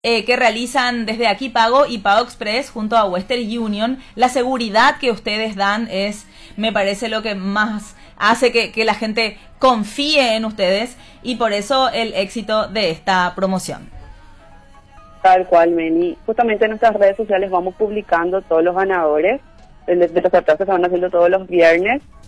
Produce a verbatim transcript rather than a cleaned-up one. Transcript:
eh, que realizan desde Aquí Pago y Pago Express junto a Western Union. La seguridad que ustedes dan es, me parece, lo que más hace que, que la gente confíe en ustedes, y por eso el éxito de esta promoción. Tal cual, Meni. Justamente en nuestras redes sociales vamos publicando todos los ganadores de, de los sorteos que se van haciendo todos los viernes.